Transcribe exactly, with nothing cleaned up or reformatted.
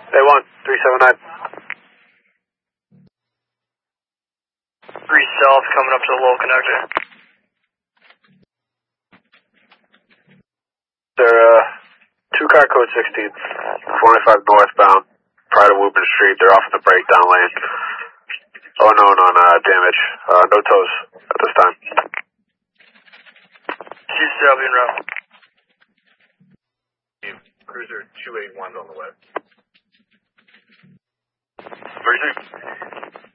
A one, three seven nine. three South coming up to the low connector. They're, uh, two car code sixteen, four ninety-five northbound, prior to Woburn Street. They're off in the breakdown lane. Oh, no, no, no, damage. Uh, no tows at this time. two South in route. Cruiser two eighty-one's on the way. Cruiser?